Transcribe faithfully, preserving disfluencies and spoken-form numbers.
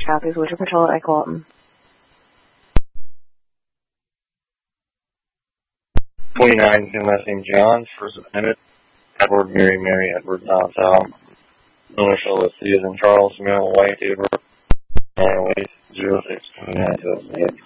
Copy, Voyager Patrol at Echo Alton. twenty-nine, Saint John's, First Amendment, Edward, Mary, Mary, Edward, Tom, Tom, Initial with C as in Charles, Male, White, Edward, nine oh eight, zero six, twenty-nine, two oh eight.